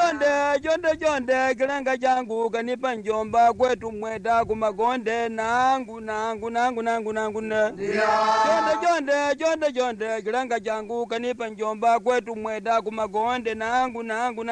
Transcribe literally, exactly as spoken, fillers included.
jonde jonde jonde kilenga jangu kanipa njomba kwetu mweda kumagonde nangu nangu nangu nangu nangu jonde jonde jonde jonde kilenga jangu kanipa njomba kwetu mweda kumagonde nangu nangu